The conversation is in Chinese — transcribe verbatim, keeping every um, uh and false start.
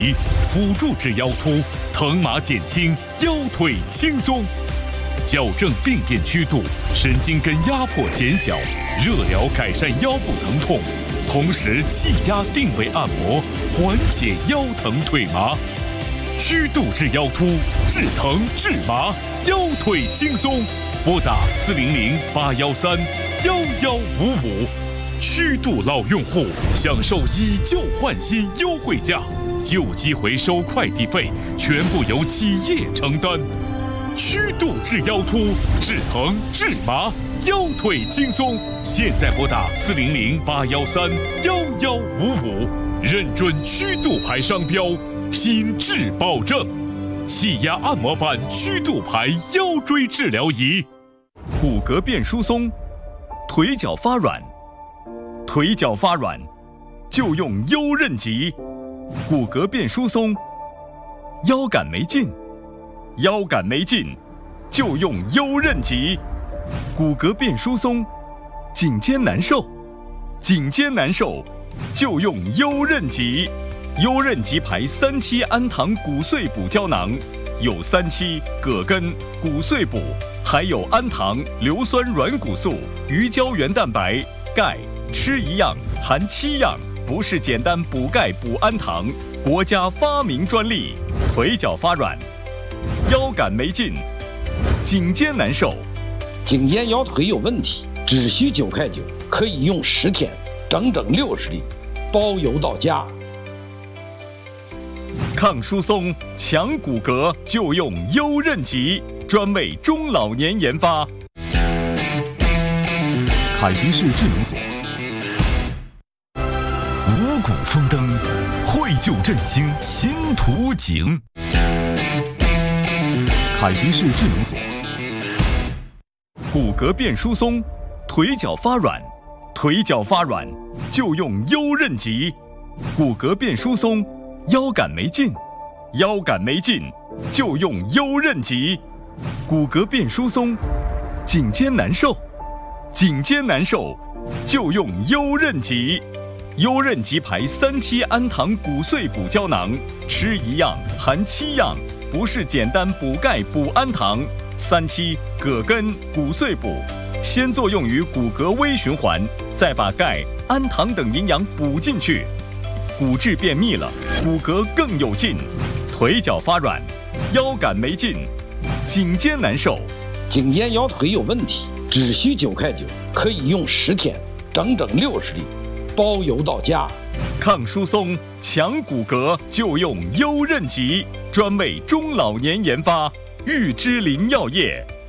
辅助治腰突，疼麻减轻，腰腿轻松。矫正病变曲度，神经根压迫减小，热疗改善腰部疼痛，同时气压定位按摩，缓解腰疼腿麻。曲度治腰突，治疼治麻，腰腿轻松。拨打四零零八幺三幺幺五五。曲度老用户享受以旧换新优惠价，旧机回收快递费全部由企业承担。曲度治腰突，治疼治麻，腰腿轻松。现在拨打四零零八幺三幺幺五五，认准曲度牌商标，品质保证。气压按摩板曲度牌腰椎治疗仪。 骨骼变疏松，腿脚发软。腿脚发软，就用优韧极。骨骼变疏松，腰杆没劲，腰杆没劲，就用优韧极。骨骼变疏松，颈肩难受，颈肩难受，就用优韧极。优韧极牌三七氨糖骨碎补胶囊，有三七、葛根、骨碎补，还有氨糖、硫酸软骨素、鱼胶原蛋白、钙。吃一样含七样，不是简单补钙补氨糖，国家发明专利。腿脚发软，腰杆没劲，颈肩难受， 颈肩腰腿有问题，只需九块九，可以用十天，整整六十粒，包邮到家。 抗疏松、强骨骼，就用优韧极，专为中老年研发。 凯迪士智能锁。五谷丰登，绘就振兴新图景。凯迪士智能锁。 骨骼变疏松，腿脚发软，腿脚发软就用优韧极。骨骼变疏松，腰杆没劲，腰杆没劲就用优韧极。骨骼变疏松，颈肩难受，颈肩难受就用优韧极。优韧极牌三七氨糖骨碎补胶囊，吃一样含七样，不是简单补钙补氨糖。三七、葛根、骨碎补，先作用于骨骼微循环，再把钙、氨糖等营养补进去，骨质变密了，骨骼更有劲。腿脚发软，腰杆没劲，颈肩难受， 颈肩腰腿有问题，只需九块九，可以用十天，整整六十粒。包邮到家。 抗疏松、强骨骼，就用优韧极，专为中老年研发。玉芝林药业。